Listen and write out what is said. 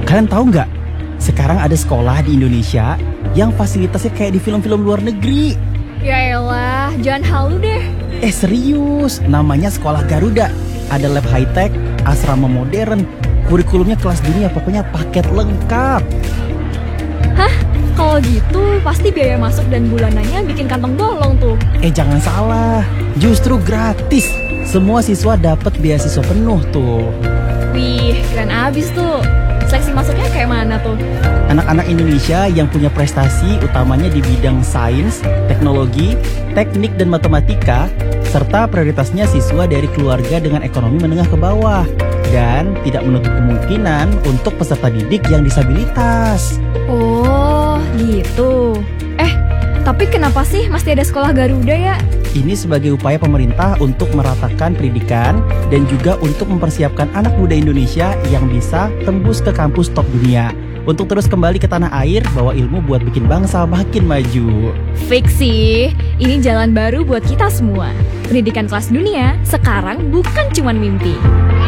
Kalian tahu nggak? Sekarang ada sekolah di Indonesia yang fasilitasnya kayak di film-film luar negeri. Ya elah, jangan halu deh. Serius, namanya Sekolah Garuda. Ada lab high-tech, asrama modern, kurikulumnya kelas dunia, pokoknya paket lengkap. Hah? Kalau gitu pasti biaya masuk dan bulanannya bikin kantong bolong tuh. Jangan salah, justru gratis. Semua siswa dapat beasiswa penuh tuh. Wih, keren abis tuh. Seleksi masuknya kayak mana tuh? Anak-anak Indonesia yang punya prestasi utamanya di bidang sains, teknologi, teknik dan matematika, serta prioritasnya siswa dari keluarga dengan ekonomi menengah ke bawah. Dan tidak menutup kemungkinan untuk peserta didik yang disabilitas. Oh, gitu. Tapi kenapa sih mesti ada sekolah Garuda ya? Ini sebagai upaya pemerintah untuk meratakan pendidikan dan juga untuk mempersiapkan anak muda Indonesia yang bisa tembus ke kampus top dunia. Untuk terus kembali ke tanah air, bawa ilmu buat bikin bangsa makin maju. Fix sih, ini jalan baru buat kita semua. Pendidikan kelas dunia sekarang bukan cuma mimpi.